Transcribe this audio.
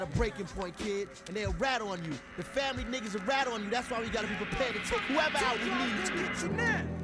a breaking point, kid, and they'll rat on you. The family niggas will rat on you. That's why we gotta be prepared to take whoever out we need to.